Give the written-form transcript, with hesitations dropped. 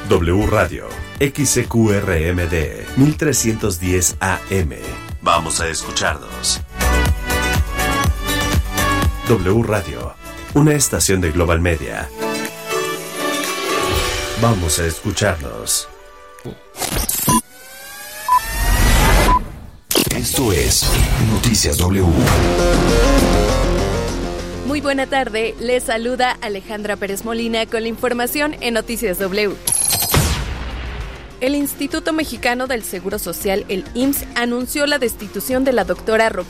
W Radio, XCQRMD, 1310 AM. Vamos a escucharnos. W Radio, una estación de Global Media. Vamos a escucharnos. Esto es Noticias W. Muy buena tarde, les saluda Alejandra Pérez Molina con la información en Noticias W. El Instituto Mexicano del Seguro Social, el IMSS, anunció la destitución de la doctora Roxana